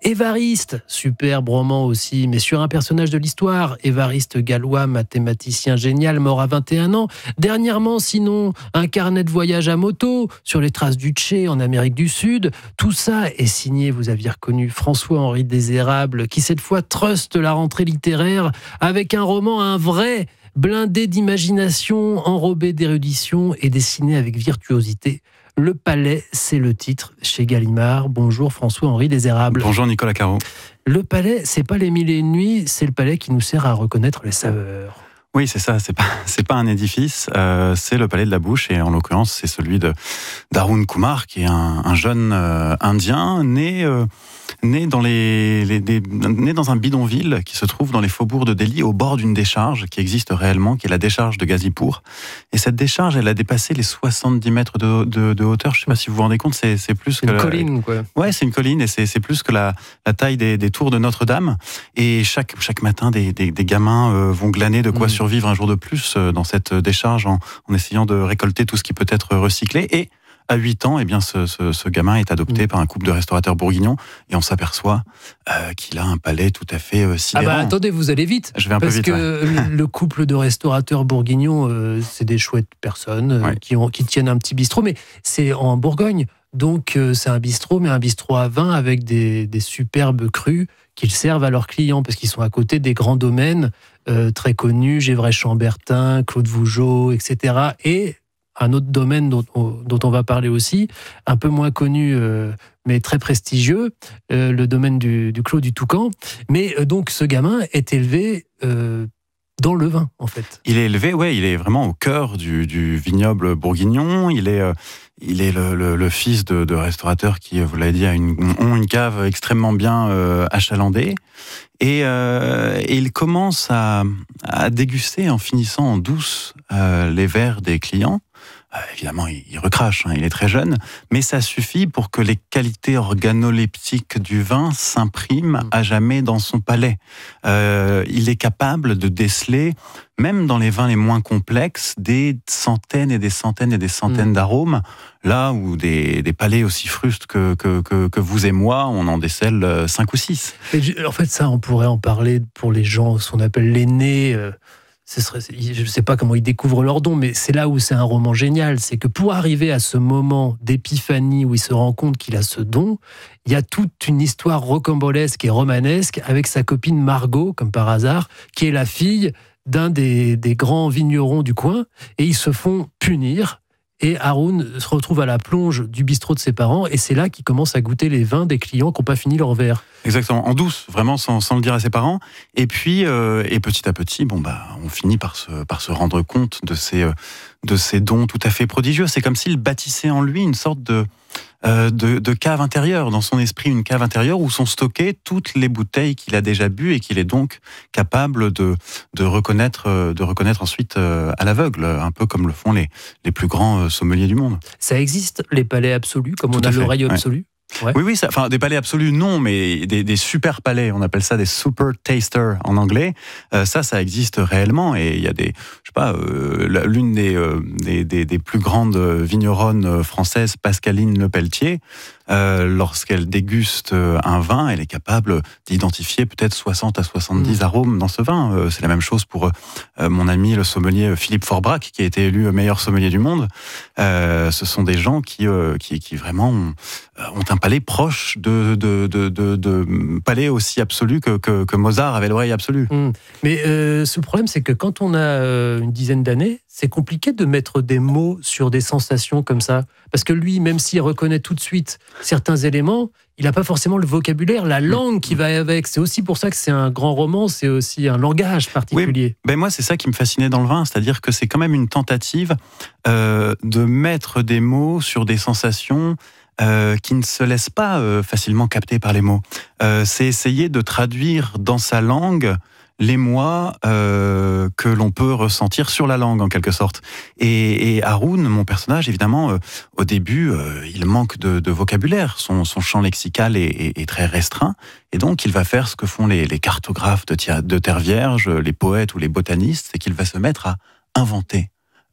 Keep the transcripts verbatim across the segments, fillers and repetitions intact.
Évariste, superbe roman aussi, mais sur un personnage de l'histoire. Évariste Galois, mathématicien génial, mort à vingt et un ans. Dernièrement, sinon, un carnet de voyage à moto sur les traces du Tché en Amérique du Sud. Tout ça est signé, vous aviez reconnu, François-Henri Désérable, qui cette fois truste la rentrée littéraire avec un roman, un vrai, blindé d'imagination, enrobé d'érudition et dessiné avec virtuosité. Le Palais, c'est le titre chez Gallimard. Bonjour François-Henri Désérable. Bonjour Nicolas Caro. Le Palais, c'est pas les mille et une nuits, c'est le palais qui nous sert à reconnaître les saveurs. Oui, c'est ça, c'est pas, c'est pas un édifice, euh, c'est le palais de la bouche, et en l'occurrence, c'est celui de d'Arun Kumar, qui est un, un jeune euh, indien né, euh, né, dans les, les, des, né dans un bidonville qui se trouve dans les faubourgs de Delhi, au bord d'une décharge qui existe réellement, qui est la décharge de Ghazipur. Et cette décharge, elle a dépassé les soixante-dix mètres de, de, de hauteur. Je sais pas si vous vous rendez compte, c'est, c'est plus c'est que... une la, colline, quoi. Ouais, c'est une colline, et c'est, c'est plus que la, la taille des, des tours de Notre-Dame. Et chaque, chaque matin, des, des, des gamins euh, vont glaner de quoi mmh. survivre un jour de plus dans cette décharge en, en essayant de récolter tout ce qui peut être recyclé. Et à huit ans, eh bien, ce, ce, ce gamin est adopté mmh. par un couple de restaurateurs bourguignons, et on s'aperçoit euh, qu'il a un palais tout à fait euh, sidérant. Ah bah attendez, vous allez vite. Je vais un parce peu vite. que ouais. le couple de restaurateurs bourguignons, euh, c'est des chouettes personnes euh, ouais. qui, ont, qui tiennent un petit bistrot, mais c'est en Bourgogne. Donc euh, c'est un bistrot, mais un bistrot à vin avec des, des superbes crus qu'ils servent à leurs clients, parce qu'ils sont à côté des grands domaines euh, très connus, Gévray-Chambertin, Claude Vougeot, et cetera. Et un autre domaine dont on, dont on va parler aussi, un peu moins connu, euh, mais très prestigieux, euh, le domaine du, du Clos du Toucan. Mais euh, donc ce gamin est élevé euh, dans le vin, en fait. Il est élevé, ouais, il est vraiment au cœur du, du vignoble bourguignon. Il est, euh, il est le, le, le fils de, de restaurateurs qui, vous l'avez dit, a une, ont une cave extrêmement bien euh, achalandée. Et, euh, et il commence à, à déguster en finissant en douce euh, les verres des clients. Euh, évidemment, il, il recrache, hein, il est très jeune, mais ça suffit pour que les qualités organoleptiques du vin s'impriment à jamais dans son palais. Euh, il est capable de déceler, même dans les vins les moins complexes, des centaines et des centaines et des centaines mmh. d'arômes, là où des, des palais aussi frustes que, que, que, que vous et moi, on en décèle cinq ou six. En fait, ça, on pourrait en parler pour les gens, ce qu'on appelle l'aîné. Euh... Ce serait, je ne sais pas comment ils découvrent leur don, mais c'est là où c'est un roman génial. C'est que pour arriver à ce moment d'épiphanie où il se rend compte qu'il a ce don, il y a toute une histoire rocambolesque et romanesque avec sa copine Margot, comme par hasard, qui est la fille d'un des, des grands vignerons du coin, et ils se font punir. Et Arun se retrouve à la plonge du bistrot de ses parents, et c'est là qu'il commence à goûter les vins des clients qui n'ont pas fini leur verre. Exactement, en douce, vraiment sans, sans le dire à ses parents. Et puis, euh, et petit à petit, bon bah, on finit par se, par se rendre compte de ces, de ces dons tout à fait prodigieux. C'est comme s'il bâtissait en lui une sorte de, euh, de, de cave intérieure, dans son esprit, une cave intérieure où sont stockées toutes les bouteilles qu'il a déjà bues et qu'il est donc capable de, de, reconnaître, de reconnaître ensuite à l'aveugle, un peu comme le font les, les plus grands sommeliers du monde. Ça existe, les palais absolus, comme tout on a fait, l'oreille ouais. absolue? Ouais. Oui, oui, ça, enfin, des palais absolus, non, mais des, des super palais, on appelle ça des super tasters en anglais. Euh, ça, ça existe réellement, et il y a des, je sais pas, euh, l'une des, euh, des, des, des plus grandes vigneronnes françaises, Pascaline Lepelletier, euh, lorsqu'elle déguste un vin, elle est capable d'identifier peut-être soixante à soixante-dix mmh. arômes dans ce vin. Euh, c'est la même chose pour euh, mon ami le sommelier Philippe Forbrac, qui a été élu meilleur sommelier du monde. Euh, ce sont des gens qui, euh, qui, qui vraiment ont, ont un palais proche de, de, de, de, de palais aussi absolu que, que, que Mozart avait l'oreille absolue. Mmh. Mais euh, ce problème, c'est que quand on a euh, une dizaine d'années, c'est compliqué de mettre des mots sur des sensations comme ça. Parce que lui, même s'il reconnaît tout de suite certains éléments, il n'a pas forcément le vocabulaire, la langue qui va avec. C'est aussi pour ça que c'est un grand roman, c'est aussi un langage particulier. Oui, ben moi, c'est ça qui me fascinait dans le vin, c'est-à-dire que c'est quand même une tentative euh, de mettre des mots sur des sensations Euh, qui ne se laisse pas euh, facilement capter par les mots. Euh, c'est essayer de traduire dans sa langue l'émoi euh, que l'on peut ressentir sur la langue, en quelque sorte. Et, et Arun, mon personnage, évidemment, euh, au début, euh, il manque de, de vocabulaire. Son, son champ lexical est, est, est très restreint. Et donc, il va faire ce que font les, les cartographes de, de terre vierge, les poètes ou les botanistes, c'est qu'il va se mettre à inventer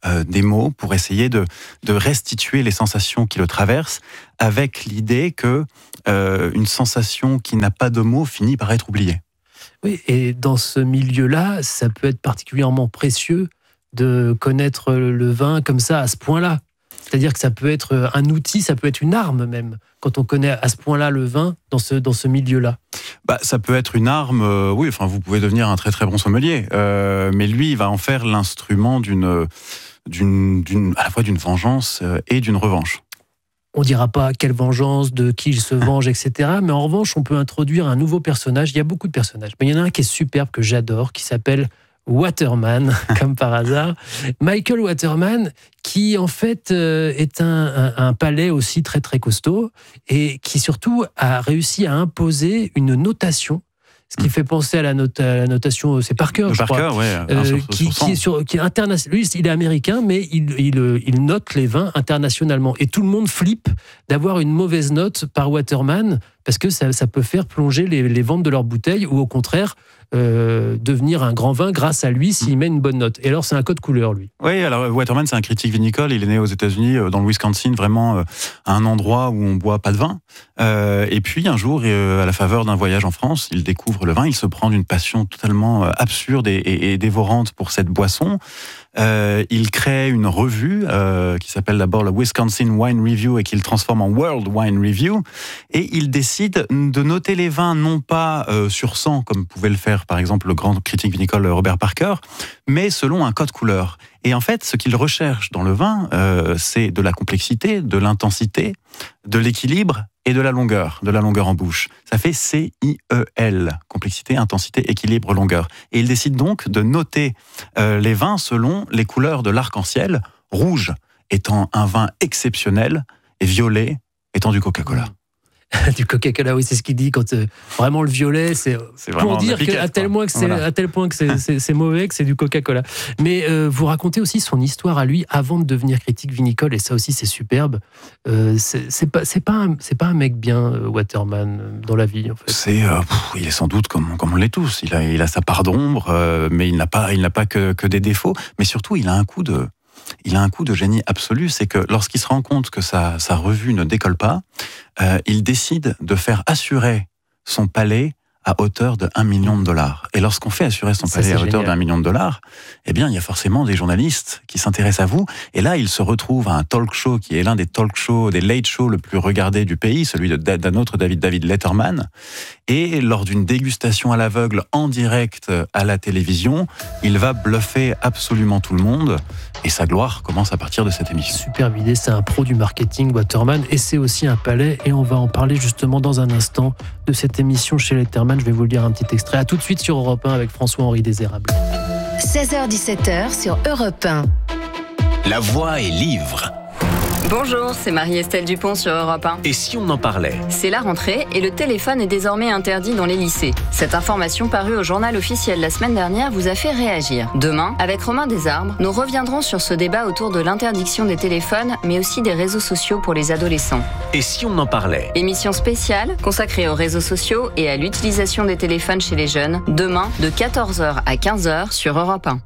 euh, des mots pour essayer de, de restituer les sensations qui le traversent, avec l'idée que euh, une sensation qui n'a pas de mots finit par être oubliée. Oui, et dans ce milieu-là, ça peut être particulièrement précieux de connaître le vin comme ça, à ce point-là. C'est-à-dire que ça peut être un outil, ça peut être une arme même, quand on connaît à ce point-là le vin dans ce, dans ce milieu-là. Bah, ça peut être une arme, euh, oui, enfin, vous pouvez devenir un très très bon sommelier, euh, mais lui, il va en faire l'instrument d'une, d'une, d'une, à la fois d'une vengeance et d'une revanche. On ne dira pas quelle vengeance, de qui il se venge, et cetera. Mais en revanche, on peut introduire un nouveau personnage. Il y a beaucoup de personnages, mais il y en a un qui est superbe, que j'adore, qui s'appelle Waterman, comme par hasard. Michael Waterman, qui en fait euh, est un, un, un palais aussi très très costaud, et qui surtout a réussi à imposer une notation. Ce qui fait penser à la, note, à la notation, c'est Parker, je Parker, crois, ouais, euh, sur, qui, sur qui est sur, qui est international. Lui, il est américain, mais il, il, il note les vins internationalement. Et tout le monde flippe d'avoir une mauvaise note par Waterman, parce que ça, ça peut faire plonger les, les ventes de leurs bouteilles, ou au contraire, euh, devenir un grand vin grâce à lui s'il met une bonne note. Et alors, c'est un code couleur, lui. Oui, alors Waterman, c'est un critique vinicole. Il est né aux États-Unis, dans le Wisconsin, vraiment euh, à un endroit où on boit pas de vin. Euh, et puis, un jour, euh, à la faveur d'un voyage en France, il découvre le vin. Il se prend d'une passion totalement absurde et, et, et dévorante pour cette boisson. Euh, il crée une revue euh, qui s'appelle d'abord le Wisconsin Wine Review et qu'il transforme en World Wine Review. Et il décide de noter les vins non pas euh, sur cent, comme pouvait le faire par exemple le grand critique vinicole Robert Parker, mais selon un code couleur. Et en fait, ce qu'il recherche dans le vin, euh, c'est de la complexité, de l'intensité, de l'équilibre et de la longueur, de la longueur en bouche. Ça fait C I E L, complexité, intensité, équilibre, longueur. Et il décide donc de noter euh, les vins selon les couleurs de l'arc-en-ciel, rouge étant un vin exceptionnel et violet étant du Coca-Cola. Du Coca-Cola, oui, c'est ce qu'il dit quand euh, vraiment le violet, c'est, c'est pour dire qu'à tel point que c'est, voilà. à tel point que c'est, c'est, c'est mauvais que c'est du Coca-Cola. Mais euh, vous racontez aussi son histoire à lui avant de devenir critique vinicole, et ça aussi c'est superbe. Euh, c'est, c'est pas, c'est pas, un, c'est pas un mec bien, Waterman, dans la vie. En fait. C'est, euh, pff, il est sans doute comme, comme on l'est tous. Il a, il a sa part d'ombre, euh, mais il n'a pas, il n'a pas que, que des défauts. Mais surtout, il a un coup de Il a un coup de génie absolu, c'est que lorsqu'il se rend compte que sa, sa revue ne décolle pas, euh, il décide de faire assurer son palais à hauteur de un million de dollars. Et lorsqu'on fait assurer son palais à hauteur génial. d'un million de dollars, eh bien, il y a forcément des journalistes qui s'intéressent à vous. Et là, il se retrouve à un talk show qui est l'un des talk shows, des late shows le plus regardé du pays, celui de, d'un autre David, David Letterman. Et lors d'une dégustation à l'aveugle en direct à la télévision, il va bluffer absolument tout le monde. Et sa gloire commence à partir de cette émission. Superbe idée, c'est un pro du marketing, Waterman, et c'est aussi un palais. Et on va en parler justement dans un instant de cette émission chez Letterman. Je vais vous lire un petit extrait. À tout de suite sur Europe un avec François-Henri Désérable. seize heures dix-sept heures sur Europe un. La voix est livre. Bonjour, c'est Marie-Estelle Dupont sur Europe un. Et si on en parlait ? C'est la rentrée et le téléphone est désormais interdit dans les lycées. Cette information parue au journal officiel la semaine dernière vous a fait réagir. Demain, avec Romain Desarbres, nous reviendrons sur ce débat autour de l'interdiction des téléphones, mais aussi des réseaux sociaux pour les adolescents. Et si on en parlait ? Émission spéciale consacrée aux réseaux sociaux et à l'utilisation des téléphones chez les jeunes, demain de quatorze heures à quinze heures sur Europe un.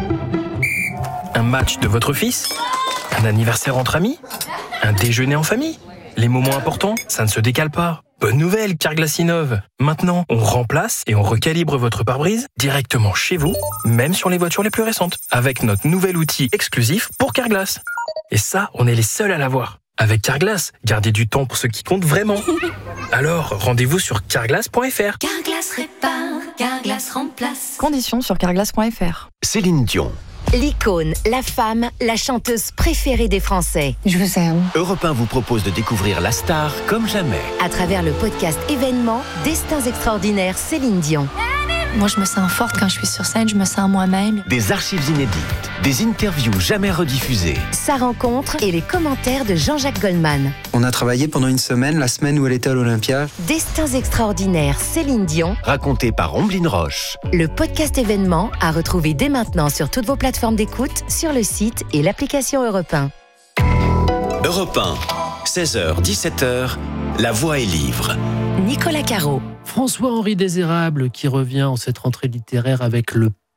Un match de votre fils ? Un anniversaire entre amis ? Un déjeuner en famille ? Les moments importants, ça ne se décale pas. Bonne nouvelle, Carglass innove. Maintenant, on remplace et on recalibre votre pare-brise directement chez vous, même sur les voitures les plus récentes, avec notre nouvel outil exclusif pour Carglass. Et ça, on est les seuls à l'avoir. Avec Carglass, gardez du temps pour ce qui compte vraiment. Alors, rendez-vous sur carglass point f r. Carglass répare, Carglass remplace. Conditions sur carglass point f r. Céline Dion. L'icône, la femme, la chanteuse préférée des Français. Je vous aime. Europe un vous propose de découvrir la star comme jamais. À travers le podcast événement Destins extraordinaires Céline Dion. Moi, je me sens forte quand je suis sur scène, je me sens moi-même. Des archives inédites, des interviews jamais rediffusées. Sa rencontre et les commentaires de Jean-Jacques Goldman. On a travaillé pendant une semaine, la semaine où elle était à l'Olympia. Destins extraordinaires Céline Dion. Raconté par Omblin Roche. Le podcast événement à retrouver dès maintenant sur toutes vos plateformes d'écoute, sur le site et l'application Europe un. Europe un, seize heures dix-sept heures, La Voix est livre. Nicolas Caro. François-Henri Désérable qui revient en cette rentrée littéraire avec le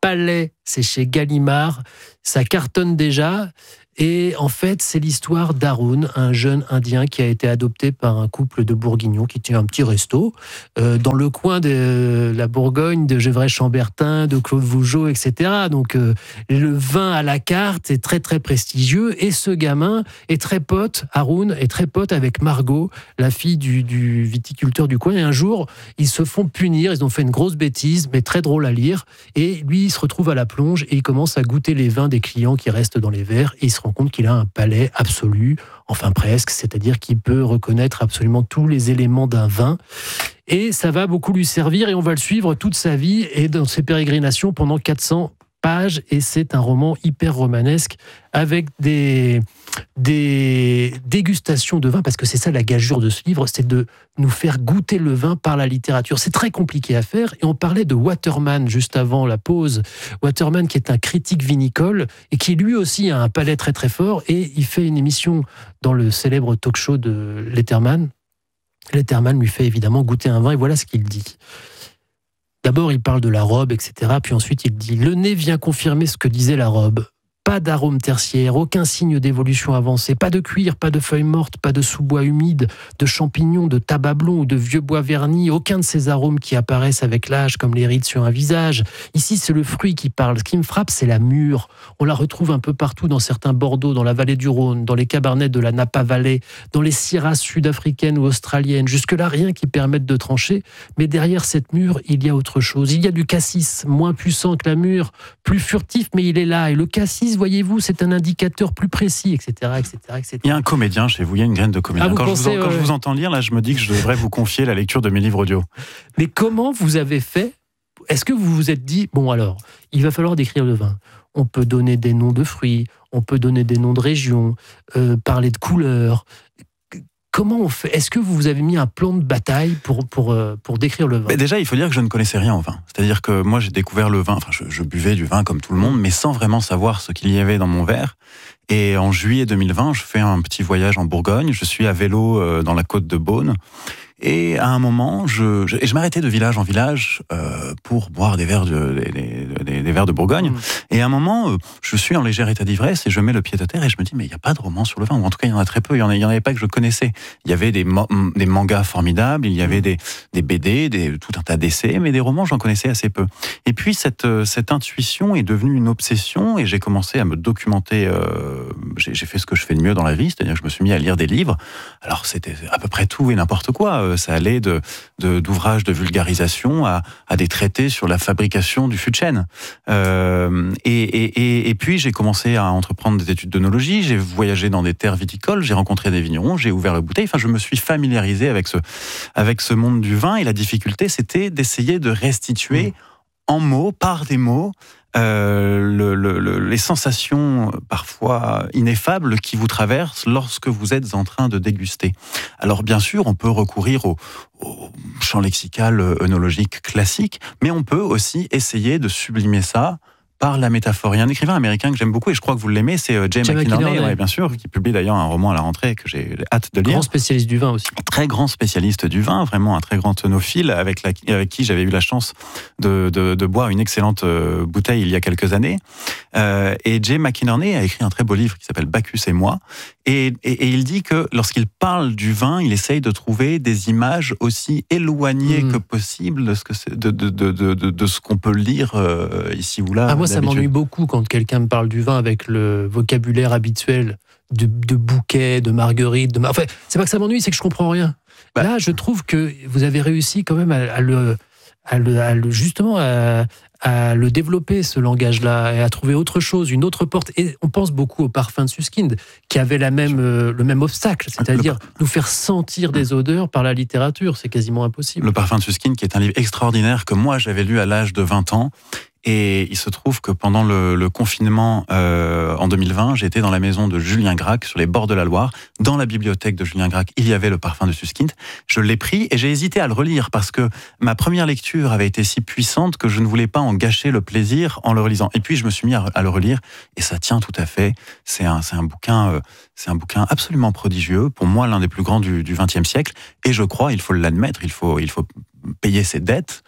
Palais, c'est chez Gallimard. Ça cartonne déjà. Et en fait, c'est l'histoire d'Haroun, un jeune Indien qui a été adopté par un couple de Bourguignons qui tient un petit resto euh, dans le coin de la Bourgogne, de Gevrey-Chambertin, de Claude Vougeot, et cetera. Donc, euh, le vin à la carte est très, très prestigieux. Et ce gamin est très pote, Haroun, est très pote avec Margot, la fille du, du viticulteur du coin. Et un jour, ils se font punir. Ils ont fait une grosse bêtise, mais très drôle à lire. Et lui, il se retrouve à la plonge et il commence à goûter les vins des clients qui restent dans les verres. Et il se rend compte qu'il a un palais absolu, enfin presque, c'est-à-dire qu'il peut reconnaître absolument tous les éléments d'un vin. Et ça va beaucoup lui servir et on va le suivre toute sa vie et dans ses pérégrinations pendant quatre cents pages. Et c'est un roman hyper romanesque avec des, des dégustations de vin, parce que c'est ça la gageure de ce livre, c'est de nous faire goûter le vin par la littérature. C'est très compliqué à faire et on parlait de Waterman juste avant la pause. Waterman qui est un critique vinicole et qui lui aussi a un palais très très fort et il fait une émission dans le célèbre talk show de Letterman. Letterman lui fait évidemment goûter un vin et voilà ce qu'il dit. D'abord, il parle de la robe, et cetera. Puis ensuite, il dit « Le nez vient confirmer ce que disait la robe. Pas d'arôme tertiaire, aucun signe d'évolution avancée, pas de cuir, pas de feuilles mortes, pas de sous-bois humides, de champignons, de tabac blond ou de vieux bois vernis, aucun de ces arômes qui apparaissent avec l'âge comme les rides sur un visage. Ici, c'est le fruit qui parle. Ce qui me frappe, c'est la mûre. On la retrouve un peu partout dans certains Bordeaux, dans la vallée du Rhône, dans les cabernets de la Napa Valley, dans les syrahs sud-africaines ou australiennes. Jusque-là, rien qui permette de trancher. Mais derrière cette mûre, il y a autre chose. Il y a du cassis, moins puissant que la mûre, plus furtif, mais il est là. Et le cassis, voyez-vous, c'est un indicateur plus précis, et cetera, et cetera, et cetera. Il y a un comédien chez vous, il y a une graine de comédien. Ah, quand, pensez, je vous, quand euh... je vous entends lire, là, je me dis que je devrais vous confier la lecture de mes livres audio. Mais comment vous avez fait ? Est-ce que vous vous êtes dit, bon alors, il va falloir décrire le vin. On peut donner des noms de fruits, on peut donner des noms de régions, euh, parler de couleurs. Comment on fait ? Est-ce que vous avez mis un plan de bataille pour, pour, pour décrire le vin ? Mais déjà, il faut dire que je ne connaissais rien au vin. C'est-à-dire que moi, j'ai découvert le vin, enfin, je, je buvais du vin comme tout le monde, mais sans vraiment savoir ce qu'il y avait dans mon verre. Et en juillet deux mille vingt, je fais un petit voyage en Bourgogne. Je suis à vélo dans la côte de Beaune. Et à un moment, je, je, et je m'arrêtais de village en village euh, pour boire des verres de, des, des, des verres de Bourgogne. Mmh. Et à un moment, euh, je suis en léger état d'ivresse et je mets le pied à terre et je me dis, mais il n'y a pas de roman sur le vin. Ou en tout cas, il y en a très peu. Il n'y en, en avait pas que je connaissais. Il y avait des, des mangas formidables, il y avait des, des B D, des, tout un tas d'essais, mais des romans, j'en connaissais assez peu. Et puis, cette, cette intuition est devenue une obsession et j'ai commencé à me documenter. Euh, j'ai, j'ai fait ce que je fais de mieux dans la vie, c'est-à-dire que je me suis mis à lire des livres. Alors, c'était à peu près tout et n'importe quoi. Ça allait de, de, d'ouvrages de vulgarisation à, à des traités sur la fabrication du fût de chêne. Euh, et, et, et puis, j'ai commencé à entreprendre des études d'œnologie, j'ai voyagé dans des terres viticoles, j'ai rencontré des vignerons, j'ai ouvert la bouteille. Enfin, je me suis familiarisé avec ce, avec ce monde du vin. Et la difficulté, c'était d'essayer de restituer mmh. en mots, par des mots, Euh, le, le, le, les sensations parfois ineffables qui vous traversent lorsque vous êtes en train de déguster. Alors bien sûr, on peut recourir au, au champ lexical œnologique classique, mais on peut aussi essayer de sublimer ça par la métaphore. Il y a un écrivain américain que j'aime beaucoup et je crois que vous l'aimez, c'est Jay McInerney, ouais, bien sûr, qui publie d'ailleurs un roman à la rentrée que j'ai hâte de lire. Grand spécialiste du vin aussi. Très grand spécialiste du vin, vraiment un très grand œnophile avec, la, avec qui j'avais eu la chance de, de, de boire une excellente bouteille il y a quelques années. Euh, et Jay McInerney a écrit un très beau livre qui s'appelle Bacchus et moi. Et, et, et il dit que lorsqu'il parle du vin, il essaye de trouver des images aussi éloignées mmh. que possible de ce, que c'est, de, de, de, de, de, de ce qu'on peut lire euh, ici ou là. Ah, moi, ça m'ennuie beaucoup quand quelqu'un me parle du vin avec le vocabulaire habituel de, de bouquet, de marguerite. De mar... Enfin, c'est pas que ça m'ennuie, c'est que je comprends rien. Bah, là, je trouve que vous avez réussi quand même à, à, le, à, le, à le justement à, à le développer, ce langage-là, et à trouver autre chose, une autre porte. Et on pense beaucoup au parfum de Suskind, qui avait la même, euh, le même obstacle, c'est-à-dire le... nous faire sentir des odeurs par la littérature. C'est quasiment impossible. Le parfum de Suskind, qui est un livre extraordinaire que moi, j'avais lu à l'âge de vingt ans. Et il se trouve que pendant le, le confinement euh, en deux mille vingt, j'étais dans la maison de Julien Gracq, sur les bords de la Loire. Dans la bibliothèque de Julien Gracq, il y avait le parfum de Suskind. Je l'ai pris et j'ai hésité à le relire parce que ma première lecture avait été si puissante que je ne voulais pas en gâcher le plaisir en le relisant. Et puis je me suis mis à, à le relire et ça tient tout à fait. C'est un, c'est un bouquin, euh, c'est un bouquin absolument prodigieux. Pour moi, l'un des plus grands du, du vingtième siècle. Et je crois, il faut l'admettre, il faut, il faut payer ses dettes,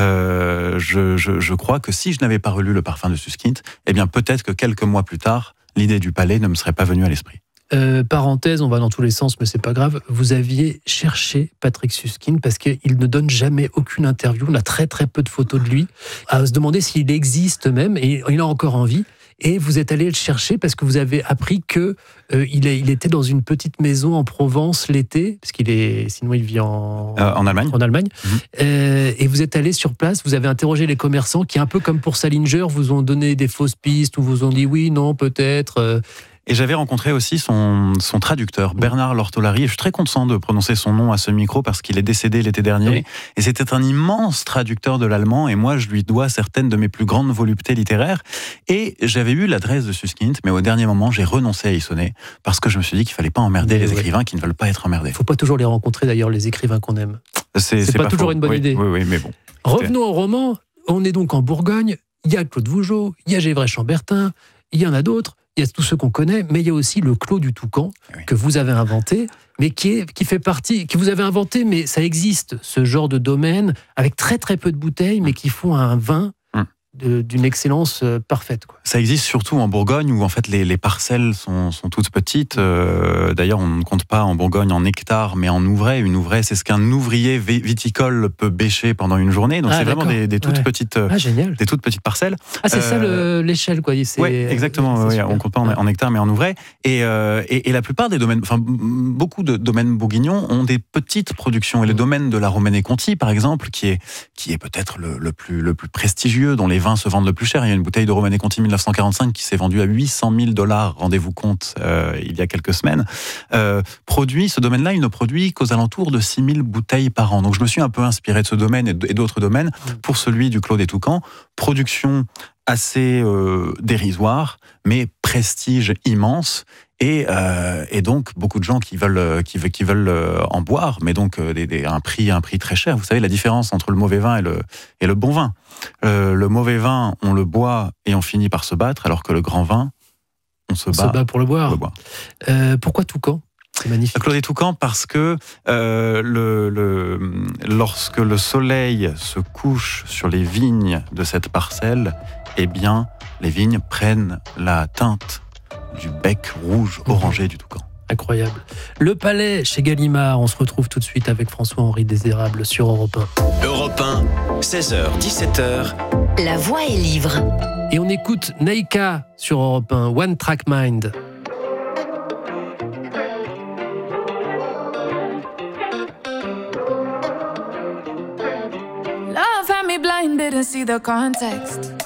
euh, je, je, je crois que si je n'avais pas relu Le Parfum de Suskind, eh bien peut-être que quelques mois plus tard, l'idée du palais ne me serait pas venue à l'esprit. Euh, parenthèse, on va dans tous les sens, mais c'est pas grave. Vous aviez cherché Patrick Suskind parce qu'il ne donne jamais aucune interview. On a très très peu de photos de lui. À se demander s'il existe même, et il a encore envie. Et vous êtes allé le chercher parce que vous avez appris que euh, il, est, il était dans une petite maison en Provence l'été, parce qu'il est, sinon il vit en, euh, en Allemagne. En Allemagne. Mmh. Euh, et vous êtes allé sur place, vous avez interrogé les commerçants qui, un peu comme pour Salinger, vous ont donné des fausses pistes ou vous ont dit oui, non, peut-être. Euh, Et j'avais rencontré aussi son, son traducteur, Bernard Lortolari. Et je suis très content de prononcer son nom à ce micro parce qu'il est décédé l'été dernier. Oui. Et c'était un immense traducteur de l'allemand. Et moi, je lui dois certaines de mes plus grandes voluptés littéraires. Et j'avais eu l'adresse de Suskind, mais au dernier moment, j'ai renoncé à y sonner parce que je me suis dit qu'il fallait pas emmerder mais les oui. écrivains qui ne veulent pas être emmerdés. Il ne faut pas toujours les rencontrer, d'ailleurs, les écrivains qu'on aime. C'est, c'est pas, pas toujours faux. une bonne oui, idée. Oui, oui, mais bon. Revenons au roman. On est donc en Bourgogne. Il y a Claude Vougeot, il y a Gévrey-Chambertin, il y en a d'autres. Il y a tous ceux qu'on connaît, mais il y a aussi le Clos du Toucan oui. que vous avez inventé, mais qui, est, qui fait partie, qui vous avez inventé, mais ça existe, ce genre de domaine, avec très très peu de bouteilles, mais qui font un vin de, d'une excellence parfaite. Quoi. Ça existe surtout en Bourgogne, où en fait les, les parcelles sont, sont toutes petites. Euh, d'ailleurs, on ne compte pas en Bourgogne en hectares, mais en ouvrais. Une ouvraie, c'est ce qu'un ouvrier viticole peut bêcher pendant une journée. Donc ah, c'est d'accord. vraiment des, des toutes ouais. petites, ah, génial. des toutes petites parcelles. Ah, c'est euh, ça le, l'échelle, quoi. Oui, exactement. Ouais, on ne compte pas en, en hectares, mais en ouvrais. Et, euh, et, et la plupart des domaines, enfin beaucoup de domaines bourguignons ont des petites productions. Et le domaine de la Romanée-Conti, par exemple, qui est qui est peut-être le, le plus le plus prestigieux, dont les vins se vendent le plus cher. Il y a une bouteille de Romanée-Conti dix-neuf cent quarante-cinq qui s'est vendue à huit cent mille dollars, rendez-vous compte, euh, il y a quelques semaines. Euh, produit, ce domaine-là, il ne produit qu'aux alentours de six mille bouteilles par an. Donc je me suis un peu inspiré de ce domaine et d'autres domaines pour celui du Clos des Toucans. Production assez euh, dérisoire, mais prestige immense. Et, euh, et donc beaucoup de gens qui veulent qui, qui veulent euh, en boire, mais donc euh, des, des, un prix un prix très cher. Vous savez la différence entre le mauvais vin et le et le bon vin. Euh, le mauvais vin, on le boit et on finit par se battre, alors que le grand vin, on se, on bat, se bat pour le boire. Pour le boire. Euh, pourquoi Toucan ? C'est magnifique. Clos des Toucans parce que euh, le, le, lorsque le soleil se couche sur les vignes de cette parcelle, eh bien les vignes prennent la teinte du bec rouge orangé du toucan. Incroyable. Le Palais chez Gallimard, on se retrouve tout de suite avec François-Henri Désérable sur Europe un. Europe un, seize heures dix-sept heures. La voix est livre. Et on écoute Neika sur Europe un, One Track Mind. Love had me blind, didn't see the context.